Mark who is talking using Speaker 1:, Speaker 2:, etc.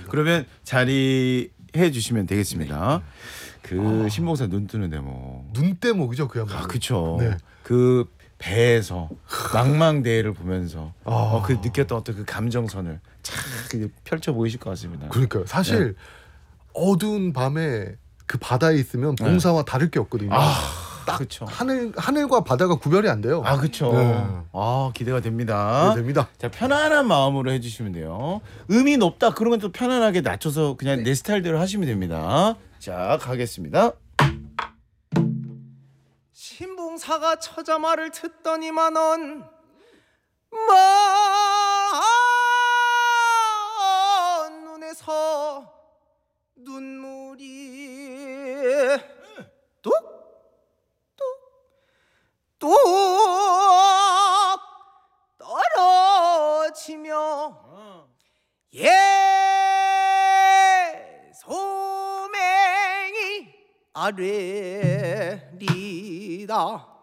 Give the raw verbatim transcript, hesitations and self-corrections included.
Speaker 1: 그러면 자리해 주시면 되겠습니다. 그 아. 신봉사 눈 뜨는 대목.
Speaker 2: 눈대목이죠 그야말로.
Speaker 1: 아 그렇죠.
Speaker 2: 네.
Speaker 1: 그 배에서 망망대해를 보면서 아. 어, 그 느꼈던 어떤 그 감정선을 참 펼쳐 보이실 것 같습니다.
Speaker 2: 그러니까요. 사실 네. 어두운 밤에 그 바다에 있으면 봉사와 네. 다를 게 없거든요. 아. 딱 그쵸. 하늘 하늘과 바다가 구별이 안 돼요.
Speaker 1: 아 그렇죠. 네. 아 기대가 됩니다.
Speaker 2: 네, 됩니다.
Speaker 1: 자 편안한 마음으로 해주시면 돼요. 음이 높다 그런 건 또 편안하게 낮춰서 그냥 네. 내 스타일대로 하시면 됩니다. 자 가겠습니다.
Speaker 3: 신봉사가 처자말을 듣더니만은 먼 눈에서 눈물이 뚝 뚝 떨어지며 예 소맹이 아뢰리다.